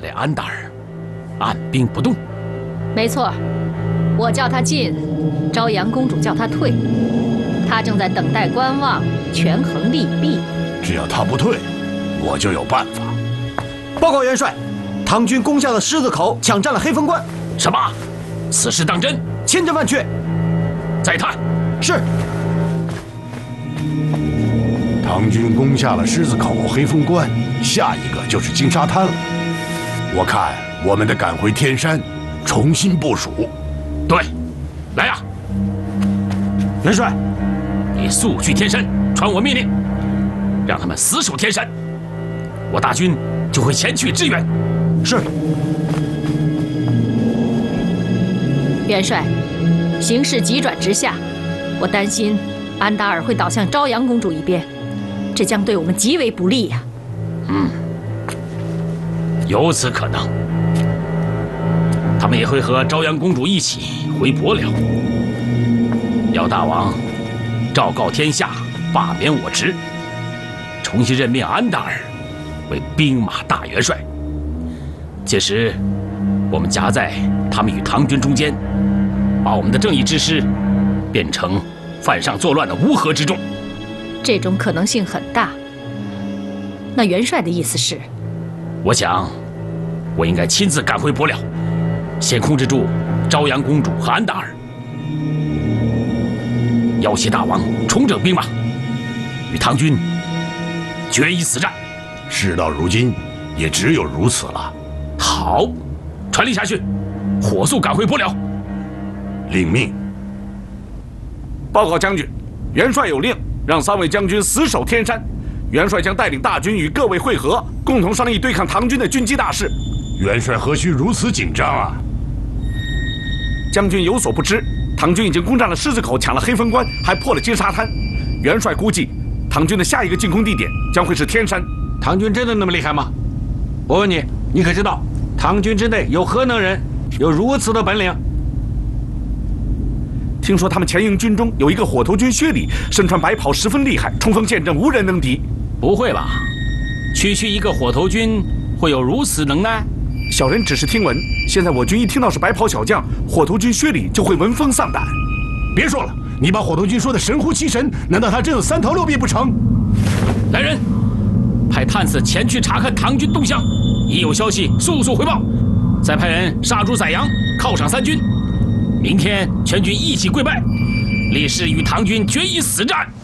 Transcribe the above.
待安达尔，按兵不动。 没错，我叫他进，朝阳公主叫他退，他正在等待观望，权衡利弊。 只要他不退，我就有办法。 报告元帅，唐军攻下了狮子口，抢占了黑风关。 什么？此事当真？ 千真万确。 再探。 是。 唐军攻下了狮子口、黑风关，下一个就是金沙滩了。我看我们得赶回天山，重新部署。 对，来呀！ 元帅， 你速去天山，传我命令，让他们死守天山，我大军就会前去支援。 是。 元帅，形势急转直下，我担心安达尔会倒向朝阳公主一边，这将对我们极为不利呀。 有此可能。他们也会和朝阳公主一起回伯辽。姚大王昭告天下，罢免我职，重新任命安达尔为兵马大元帅。届时，我们夹在他们与唐军中间，把我们的正义之师变成犯上作乱的乌合之众。 这种可能性很大。那元帅的意思是？ 我想，我应该亲自赶回伯辽，先控制住朝阳公主和安达尔，要挟大王重整兵马，与唐军决一死战。 事到如今，也只有如此了。 好，传令下去，火速赶回伯辽。 领命。 报告将军，元帅有令，让3位将军死守天山。元帅将带领大军与各位会合，共同商议对抗唐军的军机大事。 元帅何须如此紧张啊？ 将军有所不知，唐军已经攻占了狮子口，抢了黑风关，还破了金沙滩。元帅估计，唐军的下一个进攻地点将会是天山。 唐军真的那么厉害吗？我问你，你可知道唐军之内有何能人，有如此的本领？ 听说他们前营军中有一个火头军薛礼，身穿白袍，十分厉害，冲锋陷阵，无人能敌。 不会吧？区区一个火头军会有如此能耐？ 小人只是听闻，现在我军一听到是白袍小将火头军薛礼，就会闻风丧胆。 别说了，你把火头军说的神乎其神，难道他真有3头6臂不成？ 来人，派探子前去查看唐军动向，一有消息速速回报。再派人杀猪宰羊，犒赏3军。明天全军一起跪拜，立誓与唐军决一死战。